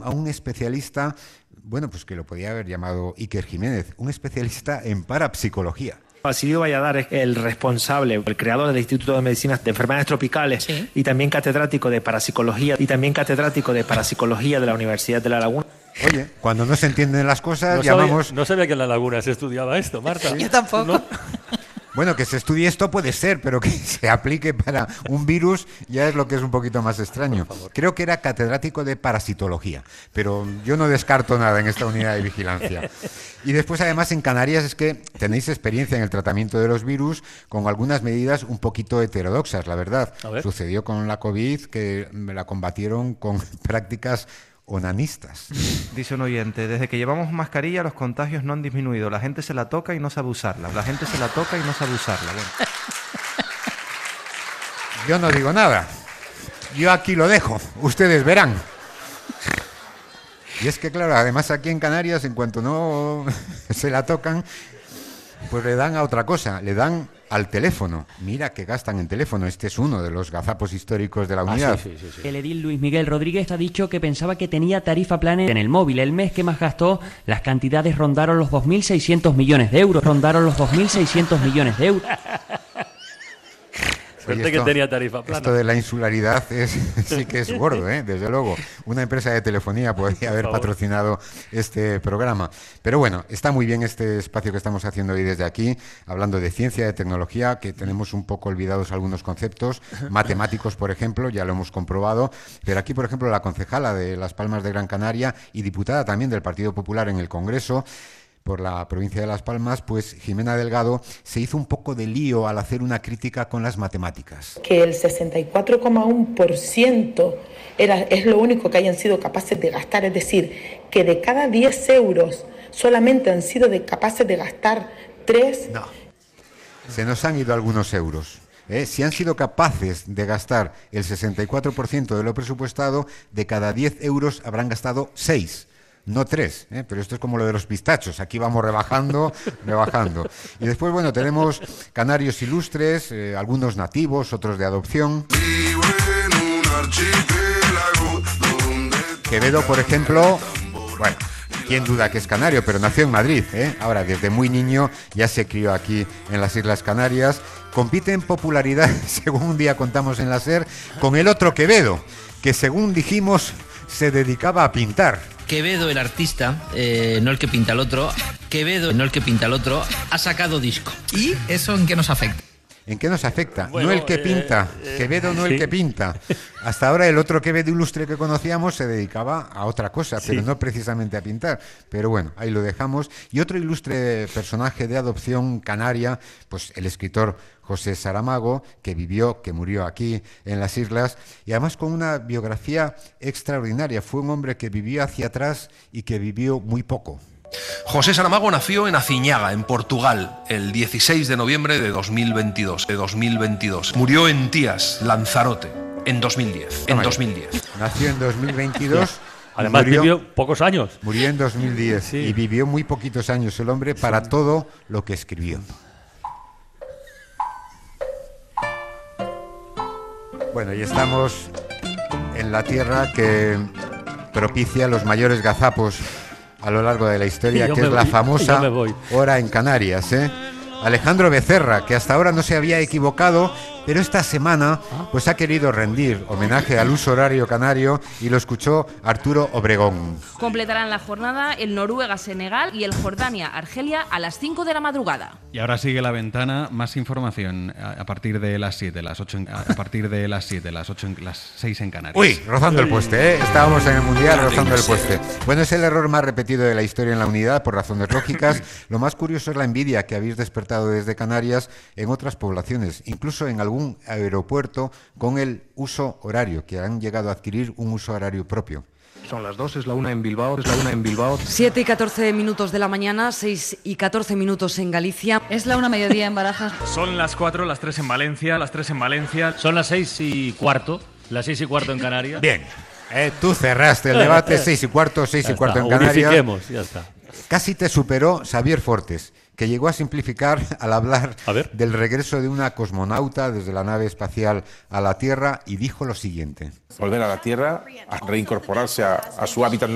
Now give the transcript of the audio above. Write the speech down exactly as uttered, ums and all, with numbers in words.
a un especialista, bueno, pues que lo podía haber llamado Iker Jiménez, un especialista en parapsicología. Basilio Valladares es el responsable, el creador del Instituto de Medicina de Enfermedades Tropicales, ¿sí? Y también catedrático de parapsicología y también catedrático de parapsicología de la Universidad de La Laguna. Oye, cuando no se entienden las cosas, no llamamos... Sabía, no sabía que en La Laguna se estudiaba esto, Marta. ¿Sí? Yo tampoco. ¿No? Bueno, que se estudie esto puede ser, pero que se aplique para un virus ya es lo que es un poquito más extraño. Creo que era catedrático de parasitología, pero yo no descarto nada en esta unidad de vigilancia. Y después, además, en Canarias es que tenéis experiencia en el tratamiento de los virus con algunas medidas un poquito heterodoxas, la verdad. Sucedió con la COVID, que la combatieron con prácticas onanistas. Dice un oyente, desde que llevamos mascarilla los contagios no han disminuido. La gente se la toca y no sabe usarla. La gente se la toca y no sabe usarla. Bueno. Yo no digo nada. Yo aquí lo dejo. Ustedes verán. Y es que, claro, además aquí en Canarias, en cuanto no se la tocan, pues le dan a otra cosa. Le dan al teléfono. Mira que gastan en teléfono. Este es uno de los gazapos históricos de la unidad. Ah, sí, sí, sí, sí. El edil Luis Miguel Rodríguez ha dicho que pensaba que tenía tarifa plana en el móvil. El mes que más gastó, las cantidades rondaron los dos mil seiscientos millones de euros. Rondaron los dos mil seiscientos millones de euros. Suerte Oye, esto, que tenía tarifa plana. Esto de la insularidad es, sí que es gordo, ¿eh? Desde luego. Una empresa de telefonía podría haber patrocinado este programa. Pero bueno, está muy bien este espacio que estamos haciendo hoy desde aquí, hablando de ciencia, de tecnología, que tenemos un poco olvidados algunos conceptos, matemáticos, por ejemplo, ya lo hemos comprobado. Pero aquí, por ejemplo, la concejala de Las Palmas de Gran Canaria y diputada también del Partido Popular en el Congreso, por la provincia de Las Palmas, pues Jimena Delgado se hizo un poco de lío al hacer una crítica con las matemáticas. Que el sesenta y cuatro coma uno por ciento era, es lo único que hayan sido capaces de gastar, es decir, que de cada diez euros solamente han sido de, capaces de gastar tres. No, se nos han ido algunos euros. ¿Eh? Si han sido capaces de gastar el sesenta y cuatro por ciento de lo presupuestado, de cada diez euros habrán gastado seis. No tres, ¿eh? Pero esto es como lo de los pistachos, aquí vamos rebajando, rebajando. Y después, bueno, tenemos canarios ilustres, eh, algunos nativos, otros de adopción. Quevedo, por ejemplo, bueno, quién duda que es canario, pero nació en Madrid, ¿eh? Ahora, desde muy niño ya se crió aquí en las Islas Canarias. Compite en popularidad, según un día contamos en la SER, con el otro Quevedo, que según dijimos se dedicaba a pintar. Quevedo, el artista, eh, no el que pinta el otro, Quevedo, no el que pinta el otro, ha sacado disco. ¿Y eso en qué nos afecta? ¿En qué nos afecta? Bueno, no el que pinta, eh, eh, Quevedo no sí. el que pinta. Hasta ahora el otro Quevedo ilustre que conocíamos se dedicaba a otra cosa, sí, pero no precisamente a pintar. Pero bueno, ahí lo dejamos. Y otro ilustre personaje de adopción canaria, pues el escritor José Saramago, que vivió, que murió aquí en las islas, y además con una biografía extraordinaria. Fue un hombre que vivió hacia atrás y que vivió muy poco. José Saramago nació en Aciñaga, en Portugal, el dieciséis de noviembre de dos mil veintidós. De dos mil veintidós. Murió en Tías, Lanzarote, en dos mil diez. En dos mil diez. Nació en dos mil veintidós. Además murió, vivió pocos años. Murió en dos mil diez, sí. Y vivió muy poquitos años el hombre para sí. todo lo que escribió. Bueno, y estamos en la tierra que propicia los mayores gazapos a lo largo de la historia, que es la famosa hora en Canarias, ¿eh? Alejandro Becerra, que hasta ahora no se había equivocado, pero esta semana pues ha querido rendir homenaje al uso horario canario y lo escuchó Arturo Obregón. Completarán la jornada el Noruega-Senegal y el Jordania-Argelia a las cinco de la madrugada. Y ahora sigue la ventana, más información a partir de las siete, las ocho, en, a partir de las siete, las ocho, las seis en Canarias. Uy, rozando el poste, ¿eh? Estábamos en el Mundial rozando el poste. Bueno, es el error más repetido de la historia en la unidad por razones lógicas. Lo más curioso es la envidia que habéis despertado desde Canarias en otras poblaciones, incluso en algún un aeropuerto con el uso horario, que han llegado a adquirir un uso horario propio. Son las dos, es la una en Bilbao, es la una en Bilbao. siete y catorce minutos de la mañana, seis y catorce minutos en Galicia. Es la una mediodía en Barajas. Son las cuatro, las tres en Valencia, las tres en Valencia. Son las seis y cuarto, las seis y cuarto en Canarias. Bien, eh, tú cerraste el debate, seis y cuarto, seis ya y cuarto está, en Canarias. Unifiquemos, ya está. Casi te superó Xavier Fortes, que llegó a simplificar al hablar del regreso de una cosmonauta desde la nave espacial a la Tierra y dijo lo siguiente. Volver a la Tierra, a reincorporarse a, a su hábitat